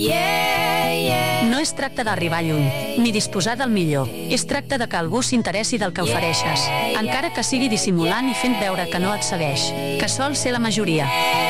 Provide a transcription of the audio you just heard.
No es tracta d'arribar lluny, ni disposar del millor. Es tracta de que algú s'interessi del que ofereixes, encara que sigui dissimulant i fent veure que no et segueix, que sol ser la majoria.